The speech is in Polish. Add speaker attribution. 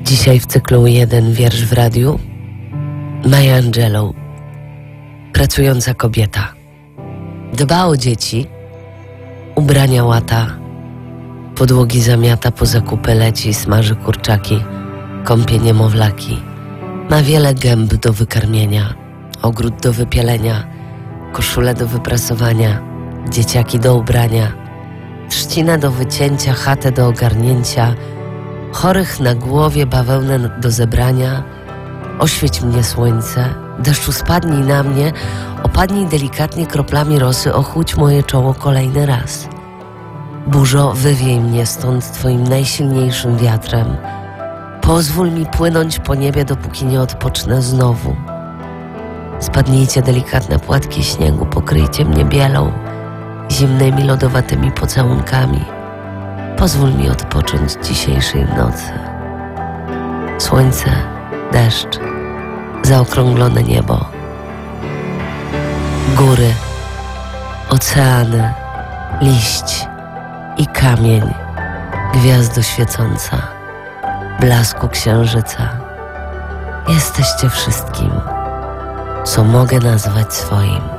Speaker 1: Dzisiaj w cyklu Jeden wiersz w radiu Maya Angelou, pracująca kobieta. Dba o dzieci, ubrania łata, podłogi zamiata, po zakupy leci, smaży kurczaki, kąpie niemowlaki. Ma wiele gęb do wykarmienia, ogród do wypielenia, koszule do wyprasowania, dzieciaki do ubrania, trzcinę do wycięcia, chatę do ogarnięcia, chorych na głowie, bawełnę do zebrania. Oświeć mnie słońce, deszczu spadnij na mnie, opadnij delikatnie kroplami rosy, ochłódź moje czoło kolejny raz. Burzo, wywiej mnie stąd twoim najsilniejszym wiatrem. Pozwól mi płynąć po niebie, dopóki nie odpocznę znowu. Spadnijcie delikatne płatki śniegu, pokryjcie mnie bielą, zimnymi lodowatymi pocałunkami. Pozwól mi odpocząć dzisiejszej nocy. Słońce, deszcz, zaokrąglone niebo, góry, oceany, liść i kamień, gwiazdo świecąca, blasku księżyca. Jesteście wszystkim, co mogę nazwać swoim.